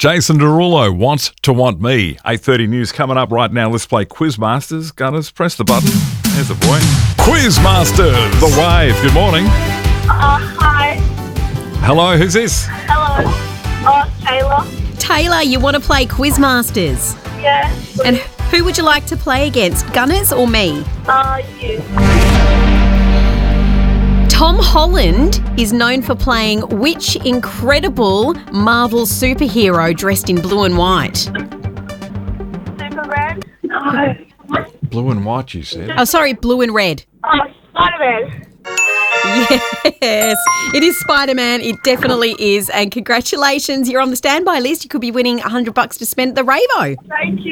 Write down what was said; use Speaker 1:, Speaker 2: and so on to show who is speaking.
Speaker 1: Jason Derulo, Want Me. 8:30 news coming up right now. Let's play Quizmasters. Gunners, press the button. There's a boy. Quizmasters, The Wave. Good morning.
Speaker 2: Hi.
Speaker 1: Hello, who's this?
Speaker 2: Hello. Taylor.
Speaker 3: Taylor, you want to play Quizmasters?
Speaker 2: Yeah.
Speaker 3: And who would you like to play against, Gunners or me?
Speaker 2: You.
Speaker 3: Tom Holland is known for playing which incredible Marvel superhero dressed in blue and white?
Speaker 2: Superman? No.
Speaker 1: Blue and white, you said.
Speaker 3: Oh, sorry, blue and red.
Speaker 2: Spider-Man.
Speaker 3: Yes, it is Spider-Man. It definitely is. And congratulations, you're on the standby list. You could be winning $100 to spend at the Ravo.
Speaker 2: Thank you.